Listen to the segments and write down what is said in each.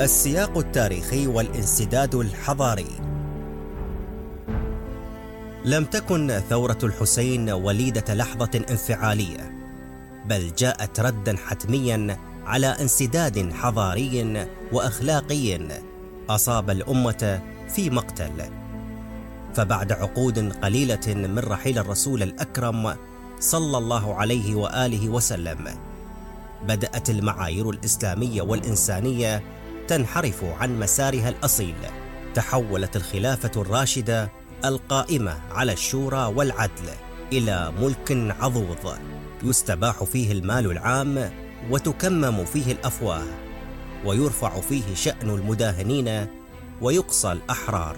السياق التاريخي والانسداد الحضاري. لم تكن ثورة الحسين وليدة لحظة انفعالية، بل جاءت ردا حتميا على انسداد حضاري وأخلاقي أصاب الأمة في مقتل. فبعد عقود قليلة من رحيل الرسول الأكرم صلى الله عليه وآله وسلم، بدأت المعايير الإسلامية والإنسانية تنحرف عن مسارها الأصيل. تحولت الخلافة الراشدة القائمة على الشورى والعدل إلى ملك عضوض يستباح فيه المال العام وتكمم فيه الأفواه، ويرفع فيه شأن المداهنين ويقصى الأحرار.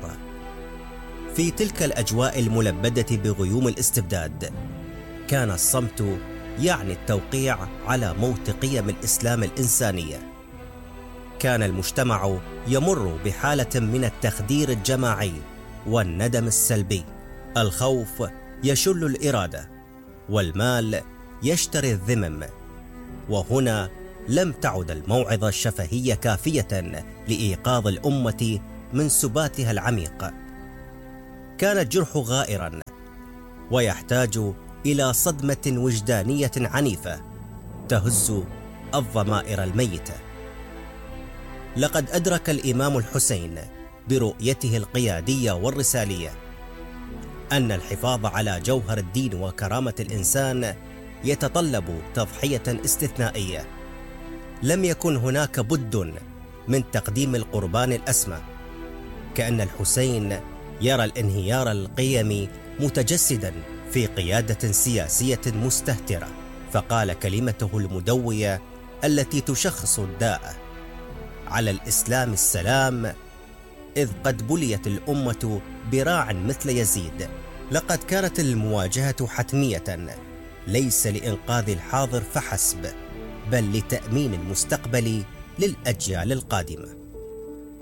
في تلك الأجواء الملبدة بغيوم الاستبداد، كان الصمت يعني التوقيع على موت قيم الإسلام الإنسانية. كان المجتمع يمر بحالة من التخدير الجماعي والندم السلبي. الخوف يشل الإرادة، والمال يشتري الذمم. وهنا لم تعد الموعظة الشفهية كافية لإيقاظ الأمة من سباتها العميق. كان الجرح غائرا ويحتاج إلى صدمة وجدانية عنيفة تهز الضمائر الميتة. لقد أدرك الإمام الحسين برؤيته القيادية والرسالية أن الحفاظ على جوهر الدين وكرامة الإنسان يتطلب تضحية استثنائية. لم يكن هناك بد من تقديم القربان الأسمى. كأن الحسين يرى الانهيار القيمي متجسدا في قيادة سياسية مستهترة، فقال كلمته المدوية التي تشخص الداء: على الإسلام السلام، إذ قد بليت الأمة براع مثل يزيد. لقد كانت المواجهة حتمية، ليس لإنقاذ الحاضر فحسب، بل لتأمين المستقبل للأجيال القادمة.